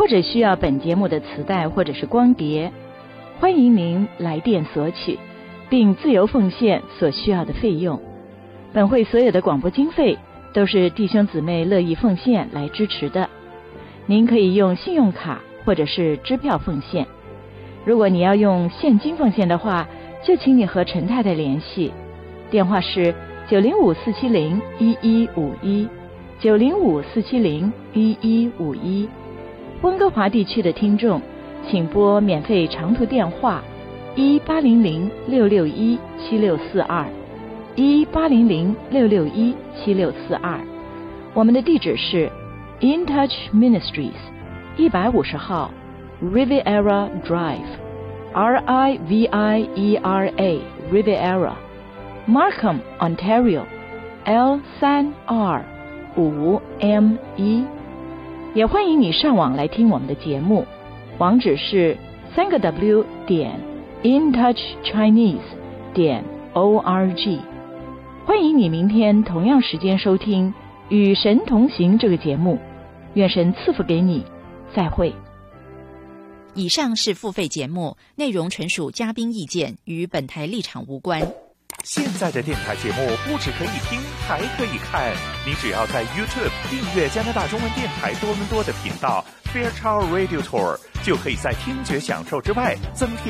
或者需要本节目的磁带或者是光碟，欢迎您来电索取，并自由奉献所需要的费用。本会所有的广播经费都是弟兄姊妹乐意奉献来支持的。您可以用信用卡或者是支票奉献。如果你要用现金奉献的话，就请你和陈太太联系，电话是905-470-1151 905-470-1151。温哥华地区的听众请拨免费长途电话1800-661-7642 1800-661-7642。我们的地址是 In Touch Ministries 150号 Riviera Drive RIVIERA Riviera Markham Ontario L3R5ME。也欢迎你上网来听我们的节目，网址是3w.intouchchinese.org。欢迎你明天同样时间收听《与神同行》这个节目，愿神赐福给你，再会。 以上是付费节目，内容纯属嘉宾意见，与本台立场无关。 现在的电台节目不只可以听，还可以看。你只要在 YouTube 订阅加拿大中文电台多伦多的频道 Fairchild Radio Tour， 就可以在听觉享受之外增添